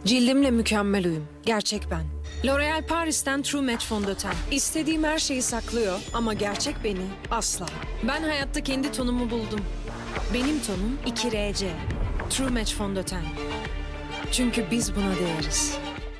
Cildimle mükemmel uyum. Gerçek ben. L'Oréal Paris'ten True Match fondöten. İstediğim her şeyi saklıyor ama gerçek beni asla. Ben hayatta kendi tonumu buldum. Benim tonum 2RC. True Match fondöten. Çünkü biz buna değeriz.